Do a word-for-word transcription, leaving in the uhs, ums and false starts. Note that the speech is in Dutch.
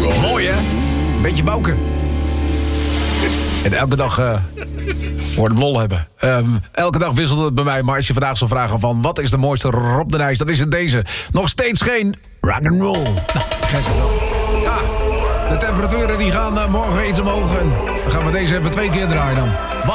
Mooi, hè? Beetje bouken. En elke dag uh, voor het lol hebben. Um, elke dag wisselt het bij mij. Maar als je vandaag zou vragen van... wat is de mooiste Rob de Nijs? Dat is het deze. Nog steeds geen rock'n'roll. Nou, gek is dat. Ja, de temperaturen die gaan uh, morgen iets omhoog. En dan gaan we deze even twee keer draaien dan.